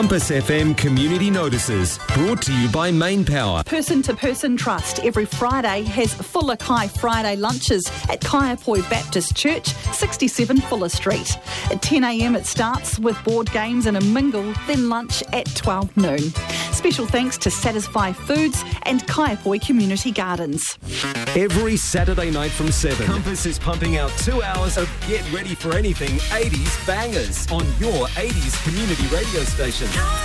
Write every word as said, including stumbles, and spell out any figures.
Compass F M Community Notices, brought to you by Main Power. Person to Person Trust every Friday has Fuller Kai Friday lunches at Kaiapoi Baptist Church, sixty-seven Fuller Street. At ten a.m. it starts with board games and a mingle, then lunch at twelve noon. Special thanks to Satisfy Foods and Kaiapoi Community Gardens. Every Saturday night from seven, Compass is pumping out two hours of Get Ready for Anything eighties bangers on your eighties community radio station.